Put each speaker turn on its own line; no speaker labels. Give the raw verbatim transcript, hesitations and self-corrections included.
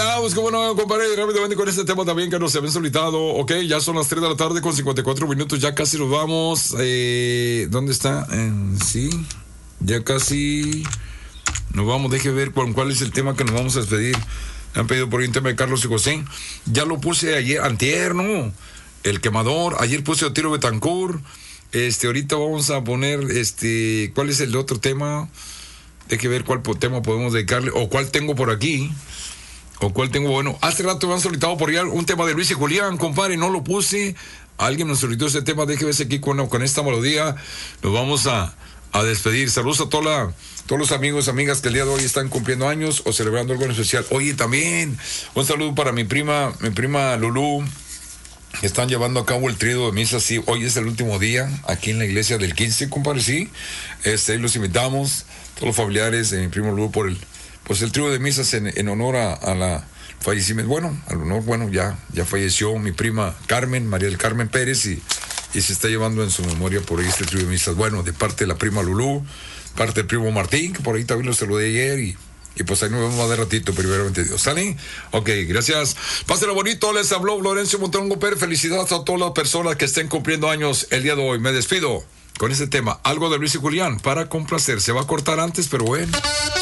Ah, pues cómo no, compadre, rápidamente con este tema también que nos habían solicitado. Ok, ya son las tres de la tarde con cincuenta y cuatro minutos, ya casi nos vamos. Eh, ¿Dónde está? Eh, sí, ya casi nos vamos. Deje ver con cuál es el tema que nos vamos a despedir. Me han pedido por ahí un tema de Carlos y José. Ya lo puse ayer, antier, ¿no? El quemador. Ayer puse Otero Betancourt. Este, ahorita vamos a poner, este, ¿cuál es el otro tema? Deje ver cuál tema podemos dedicarle, o cuál tengo por aquí. ¿O cuál tengo? Bueno, hace rato me han solicitado por allá un tema de Luis y Julián, compadre, no lo puse. Alguien me solicitó ese tema, déjeme ver aquí con, con esta melodía. Nos vamos a, a despedir. Saludos a toda la, todos los amigos, amigas que el día de hoy están cumpliendo años o celebrando algo en especial. Oye, también, un saludo para mi prima, mi prima Lulú, que están llevando a cabo el trío de misa. Sí, hoy es el último día aquí en la iglesia del quince, compadre, sí. Este, ahí los invitamos, todos los familiares de mi primo Lulú por el... Pues el trío de misas en, en honor a, a la fallecimiento, bueno, al honor, bueno, ya, ya falleció mi prima Carmen, María del Carmen Pérez, y, y se está llevando en su memoria por ahí este trío de misas. Bueno, de parte de la prima Lulú, parte del primo Martín, que por ahí también lo saludé ayer, y, y pues ahí nos vemos más de ratito, primeramente Dios. ¿Sale? Ok, gracias. Pásenlo bonito, les habló Florencio Montongo Pérez. Felicidades a todas las personas que estén cumpliendo años el día de hoy. Me despido con este tema, algo de Luis y Julián, para complacer. Se va a cortar antes, pero bueno.